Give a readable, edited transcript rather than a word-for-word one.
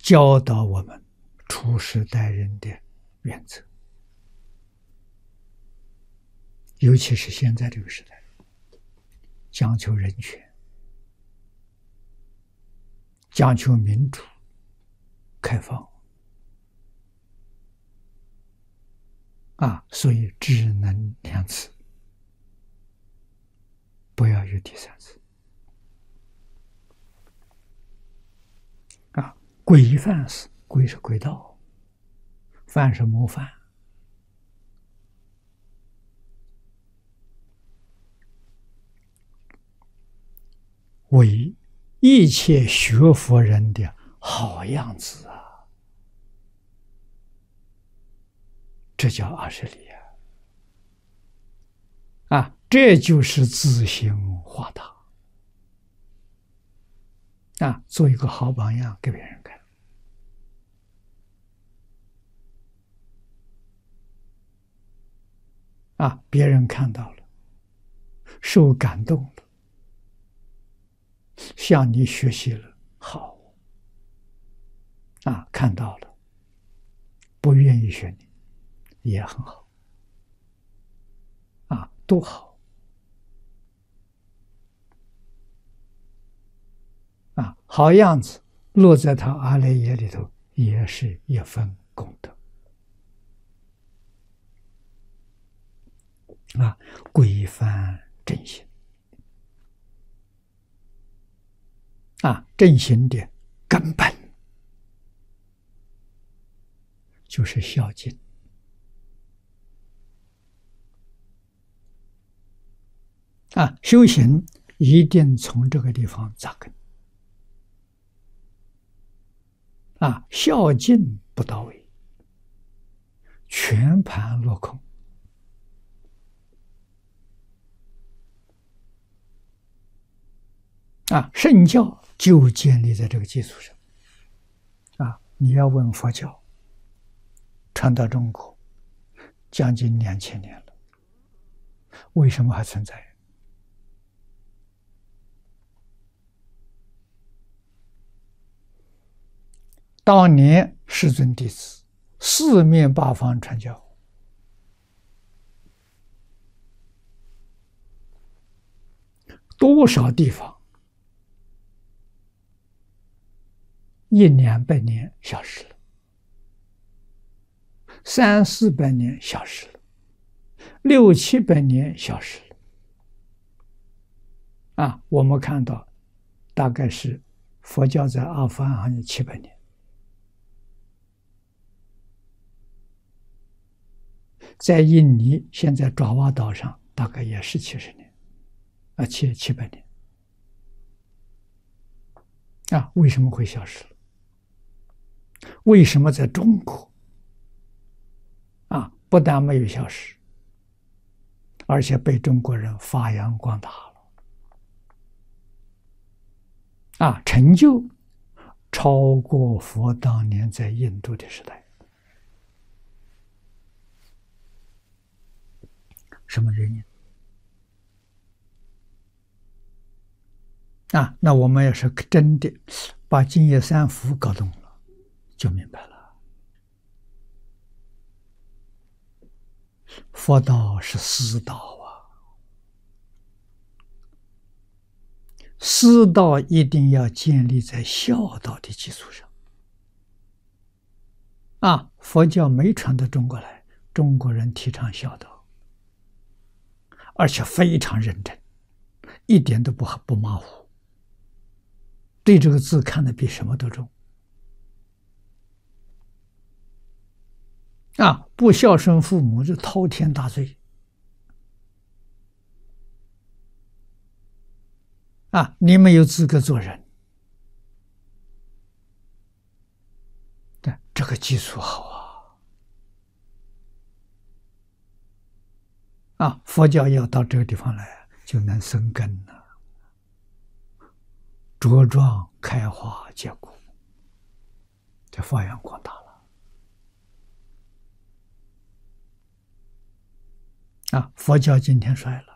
教导我们处世待人的原则，尤其是现在这个时代，讲求人权，讲求民主、开放，所以只能两次，不要有第三次。规范是规是轨道，范是模范。为一切学佛人的好样子啊！这叫20里这就是自行化大做一个好榜样给别人看别人看到了，受感动了，向你学习了，好看到了，不愿意学你也很好多好好样子落在他阿赖耶里头，也是一份功德规范正行正行的根本就是孝敬修行一定从这个地方扎根孝敬不到位，全盘落空圣教就建立在这个基础上你要问佛教传到中国将近2000年了，为什么还存在？当年世尊弟子四面八方传教，多少地方100-200年消失了，300-400年消失了，600-700年消失了我们看到大概是佛教在阿富汗好像700年，在印尼现在爪哇岛上大概也是70年700年为什么会消失了？为什么在中国不但没有消失，而且被中国人发扬光大了成就超过佛当年在印度的时代。什么原因那我们要是真的把净业三福搞懂了，就明白了。佛道是私道私道一定要建立在孝道的基础上佛教没传到中国来，中国人提倡孝道，而且非常认真，一点都不马虎，对这个字看得比什么都重不孝顺父母是滔天大罪你没有资格做人。这个基础好佛教要到这个地方来就能生根了，茁壮开花结果，就发扬光大了佛教今天衰了，